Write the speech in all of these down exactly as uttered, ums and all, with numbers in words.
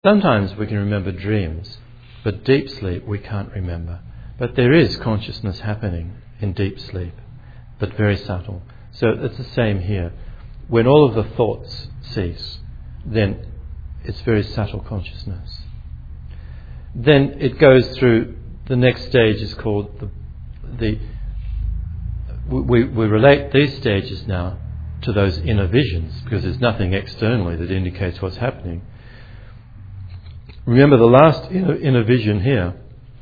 Sometimes we can remember dreams, but deep sleep we can't remember. But there is consciousness happening in deep sleep, but very subtle. So it's the same here. When all of the thoughts cease, then it's very subtle consciousness. Then it goes through, the next stage is called the, the we, we relate these stages now to those inner visions, because there's nothing externally that indicates what's happening. Remember, the last inner, inner vision here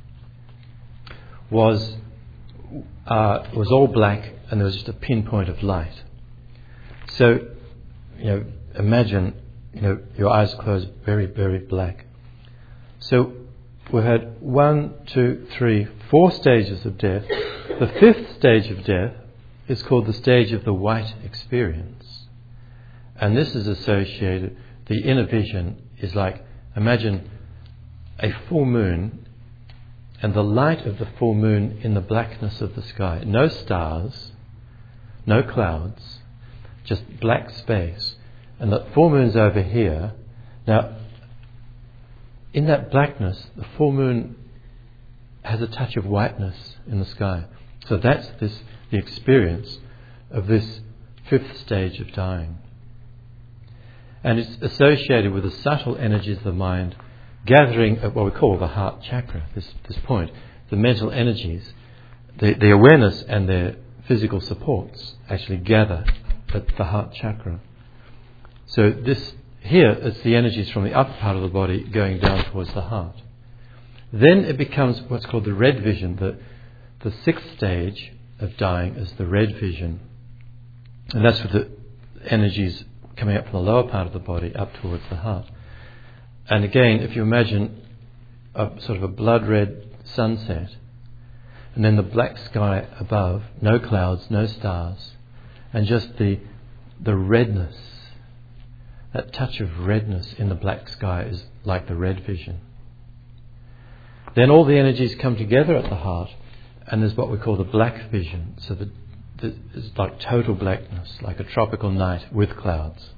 was uh, was all black, and there was just a pinpoint of light. So, you know, imagine, you know, your eyes closed, very, very black. So we've had one, two, three, four stages of death. The fifth stage of death is called the stage of the white experience. And this is associated, the inner vision is like, imagine a full moon and the light of the full moon in the blackness of the sky. No stars, no clouds, just black space. And the full moon's over here. Now, in that blackness, the full moon has a touch of whiteness in the sky. So that's this, the experience of this fifth stage of dying. And it's associated with the subtle energies of the mind gathering at what we call the heart chakra, this, this point. The mental energies, the, the awareness and their physical supports actually gather at the heart chakra. So this here, it's the energies from the upper part of the body going down towards the heart. Then it becomes what's called the red vision. The, the sixth stage of dying is the red vision. And that's with the energies coming up from the lower part of the body up towards the heart. And again, if you imagine a sort of a blood red sunset, and then the black sky above, no clouds, no stars, and just the the redness, that touch of redness in the black sky is like the red vision. Then all the energies come together at the heart, and there's what we call the black vision. So the, the, it's like total blackness, like a tropical night with clouds.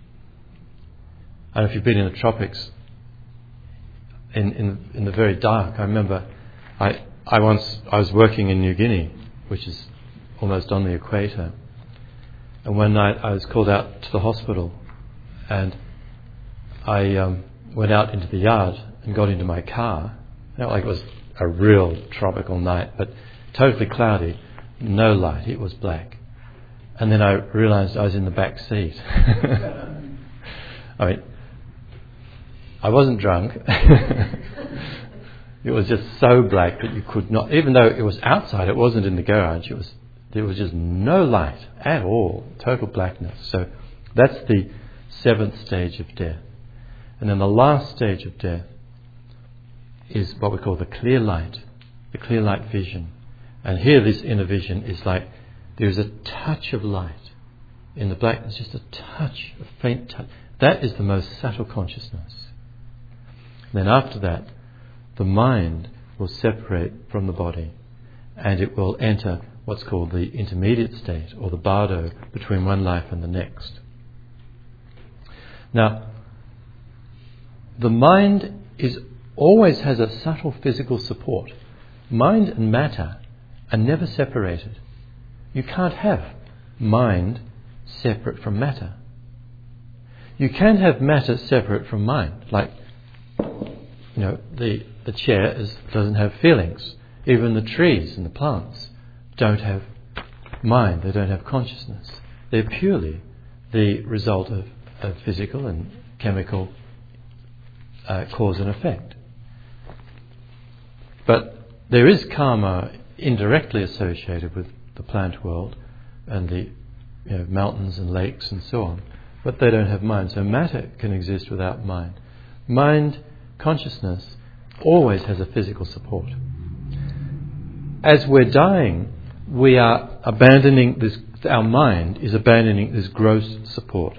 I don't know if you've been in the tropics, in, in, in the very dark. I remember I, I once, I was working in New Guinea, which is almost on the equator. And one night I was called out to the hospital, and I um, went out into the yard and got into my car. You know, like it was a real tropical night, but totally cloudy, no light, it was black. And then I realised I was in the back seat. I mean, I wasn't drunk. It was just so black that you could not, even though it was outside, it wasn't in the garage, it was, there was just no light at all, total blackness. So that's the seventh stage of death. And then the last stage of death is what we call the clear light, the clear light vision. And here this inner vision is like there's a touch of light in the blackness, just a touch, a faint touch. That is the most subtle consciousness. Then after that, the mind will separate from the body, and it will enter what's called the intermediate state, or the bardo, between one life and the next. Now, the mind is always has a subtle physical support. Mind and matter are never separated. You can't have mind separate from matter. You can have matter separate from mind. Like, you know, the, the chair is, doesn't have feelings. Even the trees and the plants don't have mind. They don't have consciousness. They're purely the result of, of physical and chemical uh, cause and effect. But there is karma indirectly associated with the plant world and the you know, mountains and lakes and so on, but they don't have mind. So matter can exist without mind. Mind, consciousness, always has a physical support. As we're dying, we are abandoning this, our mind is abandoning this gross support.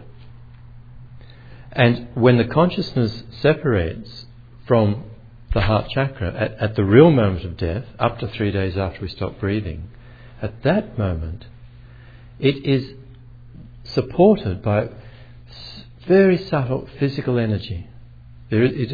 And when the consciousness separates from the heart chakra at, at the real moment of death, up to three days after we stop breathing, at that moment, it is supported by very subtle physical energy. There is, it